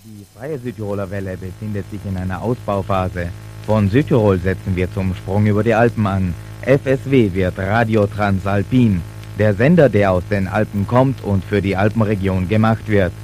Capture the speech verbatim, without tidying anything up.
Die Freie Südtiroler Welle befindet sich in einer Ausbauphase. Von Südtirol setzen wir zum Sprung über die Alpen an. F S W wird Radio Transalpin, der Sender, der aus den Alpen kommt und für die Alpenregion gemacht wird.